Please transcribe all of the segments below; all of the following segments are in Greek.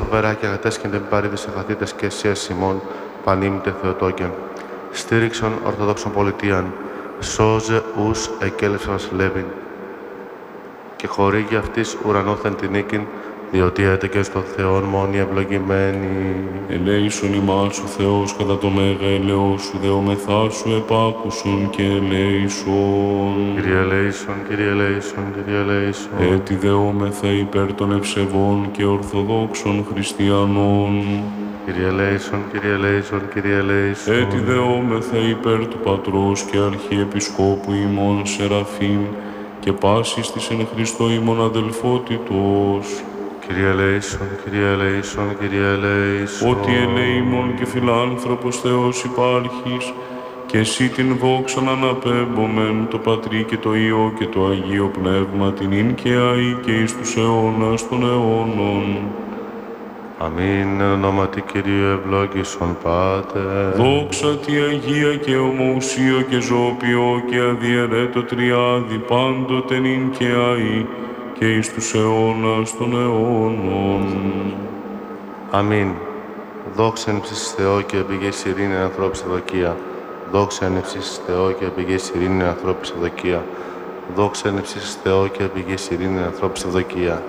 φοβερά και αγατές και δεν παρήδες αγαθήτες και εσίας ημών, πανήμητε Θεοτόκεν. Στήριξον Ορθοδόξων πολιτείαν, σώζε ους εκέλευσαν βασιλεύειν, και χορήγει αυτής ουρανόθεν την νίκην, διότι έτεκε στον Θεόν μόνοι ευλογημένοι. Ελέησον ημάς ο Θεός κατά το μέγα ελεός σου, δεομεθά σου επάκουσον και ελέησον. Κύριε ελέησον, Κύριε ελέησον, Κύριε ελέησον. Έτι δεόμεθα υπέρ των ευσεβών και ορθοδόξων χριστιανών. Κύριε ελέησον, Κύριε ελέησον, Κύριε ελέησον. Έτι δεόμεθα υπέρ του Πατρός και Αρχιεπισκόπου ημών Σεραφείμ και πάσης της εν Χριστώ ημών αδελφότητος. Κύριε ελέησον, Κύριε ελέησον, Κύριε ελέησον. Ότι ελέημον και φιλάνθρωπος Θεός υπάρχεις, και εσύ την δόξαν αναπέμπομεν, το Πατρί και το Υιό και το Αγίο Πνεύμα, την ίν και αεί και εις τους αιώνας των αιώνων. Αμήν, εν ονόματι Κυρίου ευλόγησον Πάτερ. Δόξα τη Αγία και ομοουσίο και ζωοποιό και αδιαιρέτω Τριάδη, πάντοτε νυν και αεί και εις τους αιώνας των αιώνων. Αμήν. Δόξα εν ψήσεις Θεό και επηγείς ειρήνη εν ανθρώπης ευδοκία. Δόξα εν ψήσεις Θεό και επηγείς ειρήνη εν ανθρώπης ευδοκία. Δόξα εν ψήσεις Θεό και επηγείς ειρήνη εν ανθρώπης ευδοκία.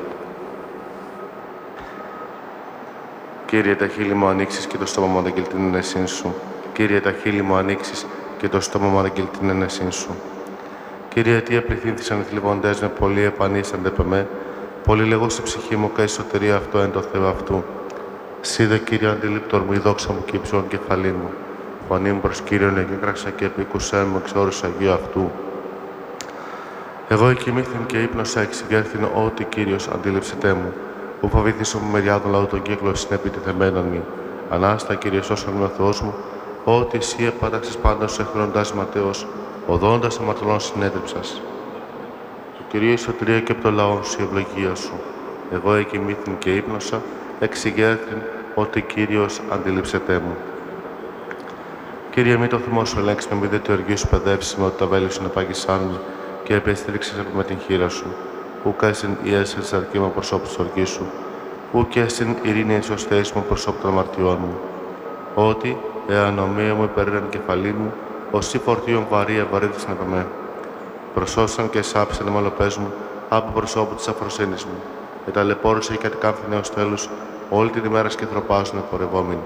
Κύριε, τα χείλη μου ανοίξεις και το στόμα μου αναγγείλει την ενεσύν σου. Κύριε, τα χείλη μου ανοίξεις και το στόμα μου αναγγείλει την ενεσύν σου. Κύριε, τι επληθύνθησαν οι θλιβοντές με πολλοί επανήσαντε πεμέ, πολλοί λέγω στη ψυχή μου και η σωτηρία αυτό εν το Θεό αυτού. Σίδε, Κύριε, αντιλήπτορ μου, η δόξα μου και υψών κεφαλήν μου. Φωνή μου προς Κύριον εγκέκραξα και επίκουσέ μου εξ όρους Αγίου αυτού. Εγώ εκοιμήθην και ύπνοσα εξηγέρθην ότι Κύριος αντίληψετέ μου. Ου φοβήθησο μου μεριάδων λαού τον κύκλο συνεπιτεθεμένων μη. Ανάστα, Κύριε, σώσον με ο Θεός μου, ότι εσύ επάταξες πάντα σου εχθρόντας ματέως, οδόντας αμαρτωλών συνέτριψας. Του Κυρίου η σωτηρία και από το λαό σου η ευλογία σου. Εγώ εκοιμήθην και ύπνοσα, εξηγέρθην ότι Κύριος αντιλήψετέ μου. Κύριε, μη το θυμό σου ελέγξει με μη δε το οργή σου παιδεύσει με ότι τα βέλη σου επάγησάν μου και επέστηριξες με την χείρα σου. Ούκ έσυν η έσυν της αρκή μου προσώπου της οργής σου. Ούκ έσυν ειρήνη εις ως θέση μου προσώπου των αμαρτιών μου. Ότι, εάν ομοία μου υπερήραν κεφαλή μου, ως ή φορτίον βαρύ ευαρύθησαν από με. Προσώσαν και εσάπησαν οι μολοπές μου από προσώπου της αφροσύνης μου. Εταλαιπώρησε και κατεκάμφθηνε ως τέλους όλη την ημέρα σκεθροπάσουν επορευόμενοι.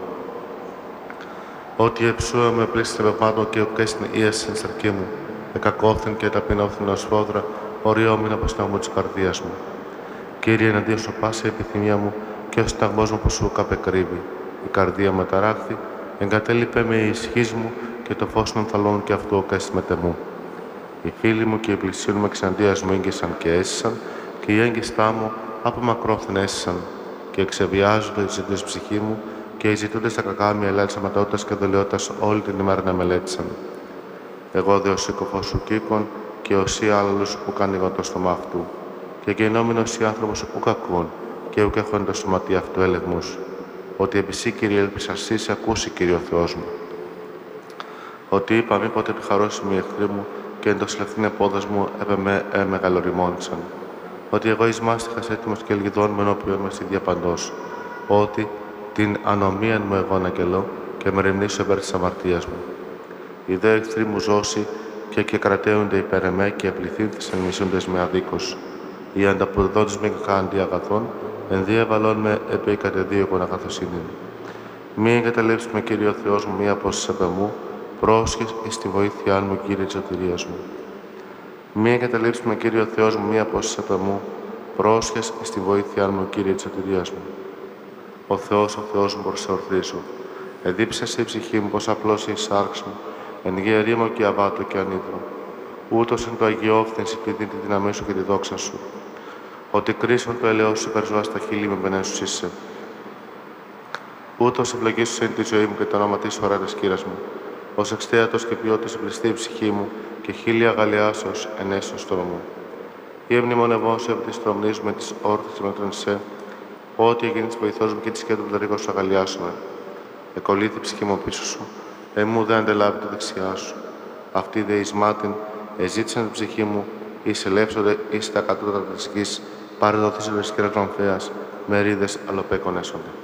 Ότι εψούα με πλήστησε πευμάτων και ούκ έσυν η έσυν της αρκή μου. Εκακόφθην και ταπεινώθην ως φόδρα, οριόμην από σταγμό της καρδίας μου. Κύριε, εναντίον σου πάσα η επιθυμία μου και ο σταγμός μου που σου καπεκρύβει. Η καρδία μου ταράχθη, εγκατέλειπε με η ισχύς μου και το φως των θαλών και αυτού οκέστη μετεμού. Οι φίλοι μου και οι πλησίον μου εξαντίας μου έγκυσαν και έσυσαν, και οι έγκυστά μου από μακρόθεν έσυσαν, και εξεβιάζονται οι ζητούντες ψυχή μου, και οι ζητούντες τα κακά μου ελάλησαν ματαιότητας και δολιότητας όλη την ημέρα να μελέτησαν. Εγώ δε ο σύκοφος σου κήκον, και όσοι άλλους ουκ ανοίγον το στόμα αυτού. Και γενόμενος οι άνθρωπος ουκ ακούν, και ουκ έχουν το σωματί αυτού ελεγμούς. Ότι επί σύ, Κύριε, έλπισα σύ, σε ακούσει, Κύριε ο Θεός μου. Ότι είπα, μήποτε επιχαρώσιμοι οι εχθροί μου, και εν το συλλευθύν επόδας μου έπε με μεγαλοριμόνησαν. Ότι εγώ εις μάστιχας έτοιμος και ελγιδών με ενώπιον με στη διαπαντός. Ότι την ανομίαν μου εγώ αναγγελώ, και με ρημνήσω υπέρ της αμαρτίας μου. Οι δε εχθροί μου ζώσει, και κρατέονται υπέρ εμέ και επληθύνθησαν μισούντες με αδίκως. Οι ανταποδόντες με κακάντι αγαθών, ενδιέβαλον με επί κατεδίωκον αγαθοσύνην. Μη εγκαταλείψεις με, Κύριε ο Θεός μου, μία απόσταση απ' εμού, πρόσχες εις τη βοήθειά μου, Κύριε της σωτηρίας μου. Μη εγκαταλείψεις με, Κύριε ο Θεός μου, μία απόσταση απ' εμού, πρόσχες εις τη βοήθειά μου, Κύριε της σωτηρίας μου. Ο Θεός μου, προσεορθήσω. Εδίψασε η ψυχή μου, πως απλώσει η σάρξ μου, εν γερήμο και αβάτο και ανίδρο. Ούτως εν το αγιόφθενση πληδεί τη δύναμή σου και τη δόξα σου. Ότι κρίσον το ελαιός σου υπερζωά στα χείλη με μπενέσους είσαι. Ούτως ευλογήσου εν τη ζωή μου και το όνομα της ώρα της κύρας μου. Ως εξθέατος και ποιότητας εμπληστεί η ψυχή μου και χίλια αγαλιάσεως ενέσεως στόμα μου. Ή εμνημονευώσου επί της τρομνής με τις όρθες με τον σε, ό,τι έγινε της βοηθός μου και της σκέτου του ρίγος σου αγαλιάσουμε. Εκολύθη η ψυχή μου πίσω σου, εμού δεν αντελάβει τη δεξιά σου. Αυτοί δε εις μάτιν εζήτησαν την ψυχή μου, εις ελεύσονται εις τα κατώτατα της γης, παρεδοθήσονται σκερά των Θεάς, με ρίδες αλλοπέκον έσονται.